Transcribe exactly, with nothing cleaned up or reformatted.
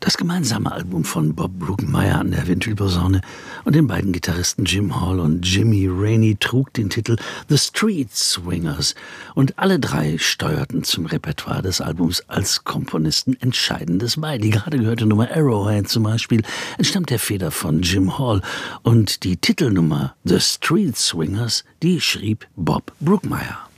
Das gemeinsame Album von Bob Brookmeyer an der Ventylposaune und den beiden Gitarristen Jim Hall und Jimmy Rainey trug den Titel The Street Swingers und alle drei steuerten zum Repertoire des Albums als Komponisten Entscheidendes bei. Die gerade gehörte Nummer Arrowhead zum Beispiel entstammt der Feder von Jim Hall und die Titelnummer The Street Swingers, die schrieb Bob Brookmeyer.